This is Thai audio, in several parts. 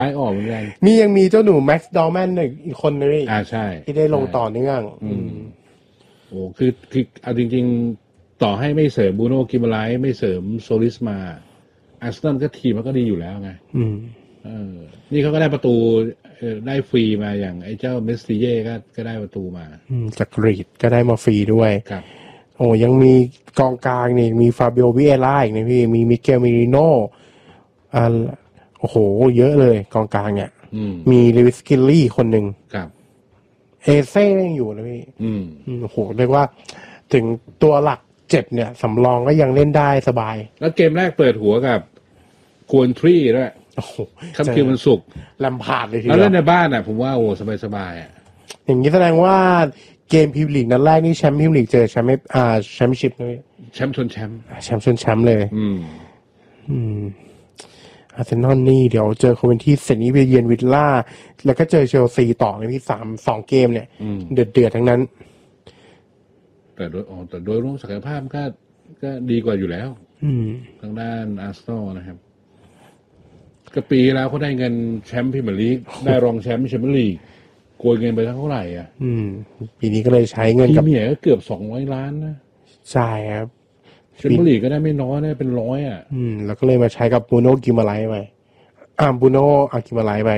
ย้ายออกเหมือนกันยังมีเจ้าหนูแม็กซ์ดอลแมนอีกคนนึงใช่ที่ได้ลงต่อเนื่องโอ้คือเอาจริงๆต่อให้ไม่เสริมบูโน่กิมไลท์ไม่เสริมโซลิสมาอาร์เซนอลก็ทีมมันก็ดีอยู่แล้วไงนี่เขาก็ได้ประตูได้ฟรีมาอย่างไอ้เจ้าเมสซิเย่ก็ได้ประตูมาจากกรีดก็ได้มาฟรีด้วยครับโอ้ยังมีกองกลางนี่มีฟาบิโอวิเอล่าอีกนะพี่มีมิเกลมิริโนโอ้โหเยอะเลยกองกลางเนี่ยมีเลวิสกิลลี่คนหนึ่งครับเอเซ่ยังอยู่นะพี่โอ้โหเรียกว่าถึงตัวหลักเจ็บเนี่ยสำรองก็ยังเล่นได้สบายแล้วเกมแรกเปิดหัวกับควนทรีด้วยค่ำคืนวันศุกร์ลำพาดเลยทีเดียวแล้วเล่นในบ้านอ่ะผมว่าโอ้สบายๆอย่างนี้แสดงว่าเกมพรีเมียร์ลีกนัดแรกนี่แชมป์พรีเมียร์ลีกเจอแชมป์แชมเปี้ยนชิพเลยแชมป์ชนแชมป์เลยอาร์เซนอลนี่เดี๋ยวเจอโคเวนที่เสร็จนี้ไปเยือนวิลล่าแล้วก็เจอเชลซีต่อในที่2เกมเนี่ยเดือดทั้งนั้นแต่โดยรวมศักยภาพก็ดีกว่าอยู่แล้วทางด้านอาร์เซนอลนะครับก็ปีแล้วเขาได้เงินแชมป์พรีเมียร์ลีกได้รองแชมป์แชมเปี้ยนลีกโกยเงินไปเท่าไหร่อ่ะปีนี้ก็เลยใช้เงินกับพรีเมียร์ก็เกือบ200 ล้านนะใช่ครับแชมเปี้ยนลีกก็ได้ไม่น้อยนะเป็น100อ่ะแล้วก็เลยมาใช้กับบูโน่กิมาไลท์ไปบูโน่กิมาไลท์ไป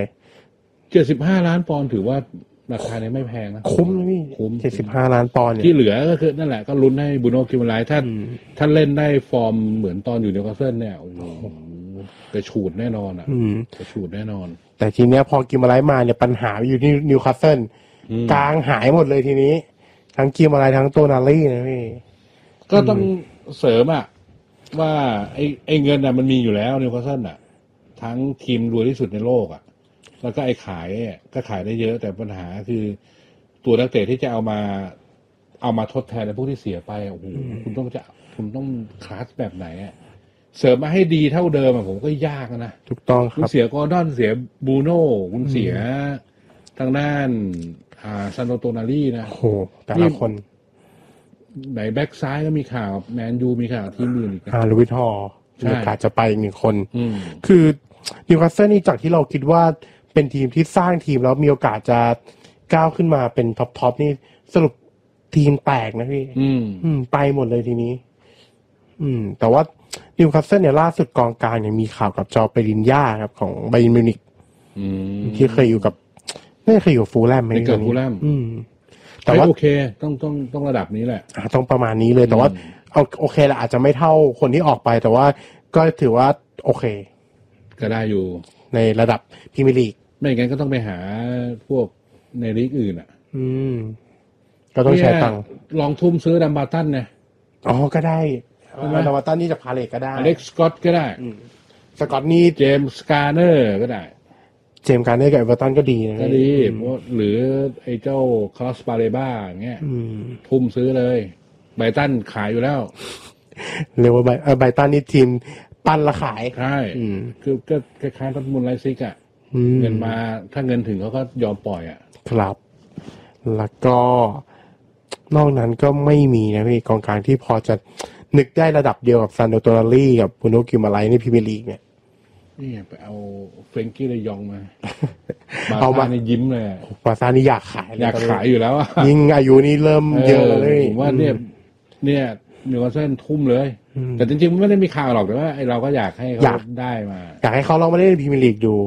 75 ล้านปอนด์ถือว่าราคาเนี่ยไม่แพงนะคุ้มนะพี่คุ้ม 75 ล้านปอนด์ที่เหลือก็คือนั่นแหละก็ลุ้นให้บูโน่กิมาไลท์ถ้าเล่นได้ฟอร์มเหมือนตอนอยู่นิวคาสเซิลเนี่ยกระฉูดแน่นอนอ่ะกระฉูดแน่นอนแต่ทีเนี้ยพอกิมาไลท์มาเนี่ยปัญหาอยู่ที่นิวคาสเซิลกลางหายหมดเลยทีนี้ทั้งกิมาไลท์ทั้งโตนาลี่นะพี่ก็ต้องเสริมอ่ะว่าไอ้เงินน่ะมันมีอยู่แล้วนิวคาสเซิลอ่ะทั้งทีมรวยที่สุดในโลกอ่ะแล้วก็ไอ้ขายก็ขายได้เยอะแต่ปัญหาคือตัวนักเตะที่จะเอามาทดแทนในพวกที่เสียไปโอ้โหคุณต้องคลาสแบบไหนอ่ะเสริมมาให้ดีเท่าเดิมผมก็ยากนะถูกต้องครับคุณเสียกอร์ดอนเสียบูโน่คุณเสียทางด้านซานโตนาลี่นะโอ้โหแต่ละคนไหนแบ็กซ้ายก็มีข่าวแมนยูมีข่าวทีมอื่นอีกลูวิทฮอร์มีโอกาสจะไปอีก1 คนคือนิวคาสเซิลนี่จากที่เราคิดว่าเป็นทีมที่สร้างทีมแล้วมีโอกาสจะก้าวขึ้นมาเป็นท็อปนี่สรุปทีมแตกนะพี่ไปหมดเลยทีนี้แต่ว่านิวคาสเซิลเนี่ยล่าสุดกองกลางเนี่ยมีข่าวกับจอเปรินญ่าครับของไบเยิร์นมิวนิกที่เคยอยู่กับไม่เคยอยู่ฟูลแลมไหมเกิดฟูลแลมแต่ว่าโอเคต้องระดับนี้แหละต้องประมาณนี้เลยแต่ว่าโอเคแหละอาจจะไม่เท่าคนที่ออกไปแต่ว่าก็ถือว่าโอเคก็ได้อยู่ในระดับพรีเมียร์ลีกไม่งั้นก็ต้องไปหาพวกในลีกอื่นก็ต้องใช้ตังค์ลองทุ่มซื้อดัมบาตันเนี่ยก็ได้ดัมบาตันนี่จากพาเลทก็ได้อเล็กซ์สกอตก็ได้สกอตนี่เจมส์การ์เนอร์ก็ได้เจมส์การ์เนอร์กับเอเวอร์ตันก็ดีนะก็ดีหรือไอ้เจ้าคลอสบาเลบ้าอย่างเงี้ยทุ่มซื้อเลยไบตันขายอยู่แล้วเรียกว่าไบตันนี่ทีมปั้นละขายใช่คือก็คล้ายๆพัฒมุนไลซิกอ่ะเงินมาถ้าเงินถึงเขาก็ยอมปล่อยอ่ะครับแล้วก็นอกนั้นก็ไม่มีนะพี่กองกลางที่พอจะนึกได้ระดับเดียวกับซานโดโตนาลี่กับบูโน่กิมาไลท์ในพรีเมียร์ลีกเนี่ยนี่ไปเอาเฟรนกี้เลยองมาเอามาในยิ้มเลยบาซ่านี่อยากขายอยู่แล้วยิ่งอายุนี่เริ่มเยอะเลยผมว่าเนี่ยนิวคาสเซิลทุ่มเลยแต่จริงๆไม่ได้มีข่าวหรอกแต่ว่าเราก็อยากให้เขาได้มาอยากให้เขาลองมาเล่นพรีเมียร์ลีกดู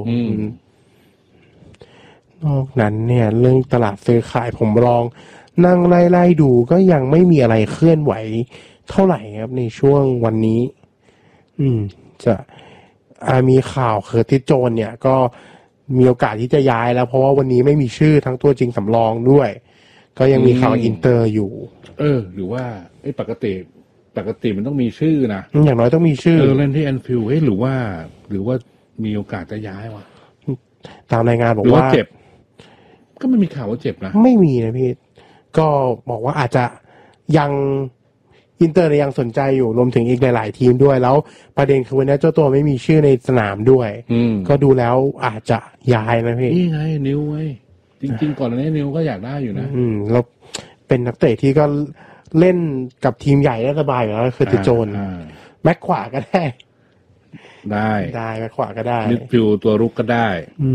นอกนั้นเนี่ยเรื่องตลาดซื้อขายผมลองนั่งไล่ดูก็ยังไม่มีอะไรเคลื่อนไหวเท่าไหร่ครับในช่วงวันนี้จะมีข่าวเคอร์ติสโจนเนี่ยก็มีโอกาสที่จะย้ายแล้วเพราะว่าวันนี้ไม่มีชื่อทั้งตัวจริงสำรองด้วยก็ยังมีข่าวอินเตอร์อยู่หรือว่าปกติมันต้องมีชื่อนะอย่างน้อยต้องมีชื่อเล่นที่แอนฟิลด์หรือว่ามีโอกาสจะย้ายวะตามรายงานบอกว่าเจ็บก็ไม่มีข่าวว่าเจ็บนะไม่มีนะพี่ก็บอกว่าอาจจะยังอินเตอร์ยังสนใจอยู่รวมถึงอีกหลายๆทีมด้วยแล้วประเด็นคือวันนี้เจ้าตัวไม่มีชื่อในสนามด้วยก็ดูแล้วอาจจะย้ายนะพี่นี่ไงนิวไงจริงๆก่อนหน้านี้นิวก็อยากได้อยู่นะแล้วเป็นนักเตะที่ก็เล่นกับทีมใหญ่ได้สบายอยู่แล้วคือติโจนแม็กขวาก็ได้ได้ได้แบ็คขวาก็ได้มิดฟิลด์ตัวรุกก็ได้